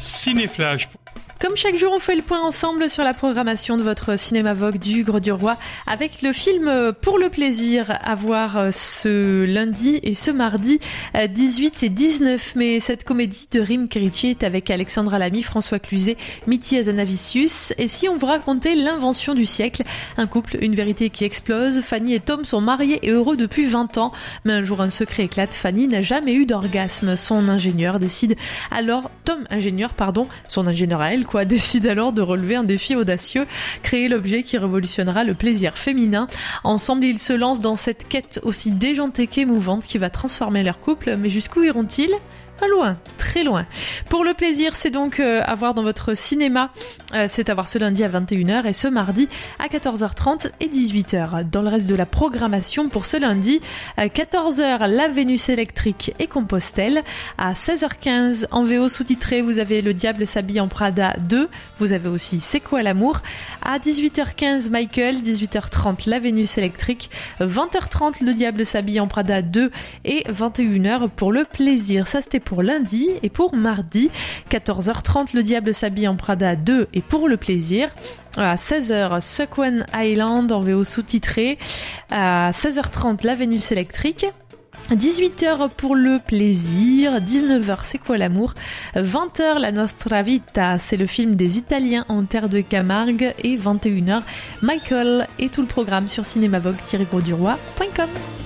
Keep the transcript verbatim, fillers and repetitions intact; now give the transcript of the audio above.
Cinéflash. Comme chaque jour, on fait le point ensemble sur la programmation de votre cinéma Vogue du Gre du Roi avec le film Pour le plaisir à voir ce lundi et ce mardi dix-huit et dix-neuf mai. Cette comédie de Rim Kerici est avec Alexandra Lamy, François Cluzet, Mitty Hazanavicius. Et si on vous racontait l'invention du siècle, un couple, une vérité qui explose. Fanny et Tom sont mariés et heureux depuis vingt ans. Mais un jour, un secret éclate. Fanny n'a jamais eu d'orgasme. Son ingénieur décide alors, Tom ingénieur, pardon, son ingénieur à elle, quoi, décide alors de relever un défi audacieux, créer l'objet qui révolutionnera le plaisir féminin. Ensemble, ils se lancent dans cette quête aussi déjantée qu'émouvante qui va transformer leur couple. Mais jusqu'où iront-ils ? Loin, très loin. Pour le plaisir, c'est donc euh, à voir dans votre cinéma. Euh, c'est à voir ce lundi à vingt et une heures et ce mardi à quatorze heures trente et dix-huit heures. Dans le reste de la programmation pour ce lundi, à quatorze heures, La Vénus électrique et Compostelle. À seize heures quinze, en V O sous-titré, vous avez Le Diable s'habille en Prada deux. Vous avez aussi C'est quoi l'amour ? À dix-huit heures quinze, Michael. dix-huit heures trente, La Vénus électrique. vingt heures trente, Le Diable s'habille en Prada deux. Et vingt et une heures pour le plaisir. Ça, c'était pour lundi. Et pour mardi, quatorze heures trente, Le Diable s'habille en Prada deux et Pour le plaisir. À seize heures, Suckwen Island en V O sous-titré. À seize heures trente, La Vénus électrique. dix-huit heures pour le plaisir, dix-neuf heures c'est quoi l'amour, vingt heures La Nostra Vita, c'est le film des Italiens en terre de Camargue, et vingt et une heures Michael, et tout le programme sur cinémavogue tiret gros du roi point com.